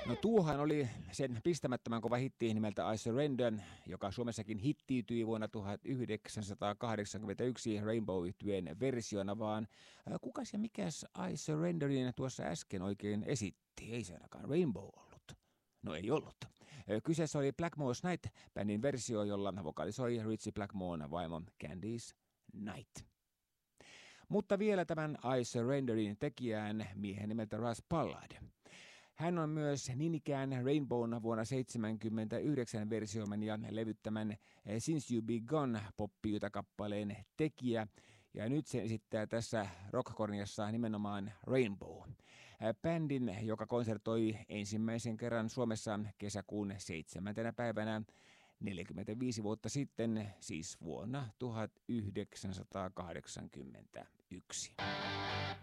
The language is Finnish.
No tuohan oli sen pistämättömän kova hitti nimeltä I Surrender, joka Suomessakin hittiytyi vuonna 1981 Rainbow-yhtyeen versiona, vaan kukas ja mikäs I Surrenderin tuossa äsken oikein esitti? Ei se ainakaan Rainbow ollut. No ei ollut. Kyseessä oli Blackmore's Night-bändin versio, jolla vokalisoi Ritchie Blackmoren vaimo Candice Night. Mutta vielä tämän I Surrenderin tekijään miehen nimeltä Russ Ballard. Hän on myös niin ikään Rainbown vuonna 1979 versioiman ja levyttämän Since You Be Gone -poppiytä-kappaleen tekijä, ja nyt se esittää tässä rockkorniassa nimenomaan Rainbow. Bändin, joka konsertoi ensimmäisen kerran Suomessa kesäkuun 7. päivänä 45 vuotta sitten, siis vuonna 1981.